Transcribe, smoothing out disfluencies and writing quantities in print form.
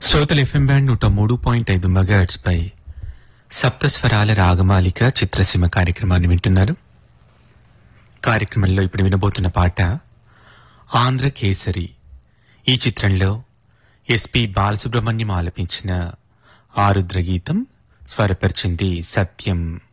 శ్రోతలు FM band 103.5 megahertz పై సప్తస్వరాల రాగమాలిక చిత్రసీమ కార్యక్రమాన్ని వింటున్నారు. కార్యక్రమంలో ఇప్పుడు వినబోతున్న పాట ఆంధ్ర కేసరి. ఈ చిత్రంలో ఎస్పి బాలసుబ్రహ్మణ్యం ఆలపించిన ఆరుద్ర గీతం, స్వరపరిచింది సత్యం.